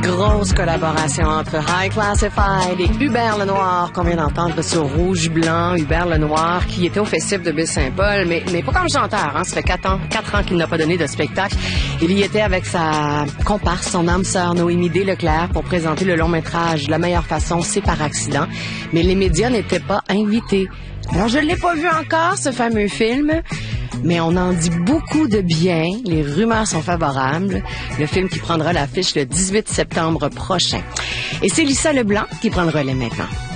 Grosse collaboration entre High Classified et Hubert Lenoir qu'on vient d'entendre sur Rouge Blanc. Hubert Lenoir qui était au Festival de Baie-Saint-Paul, mais pas comme chanteur. Hein. Ça fait 4 ans qu'il n'a pas donné de spectacle. Il y était avec sa comparse, son âme sœur Noémie D. Leclerc pour présenter le long-métrage La meilleure façon, c'est par accident. Mais les médias n'étaient pas invités. Alors, je ne l'ai pas vu encore, ce fameux film, mais on en dit beaucoup de bien. Les rumeurs sont favorables. Le film qui prendra l'affiche le 18 septembre prochain. Et c'est Lisa Leblanc qui prend le relais maintenant.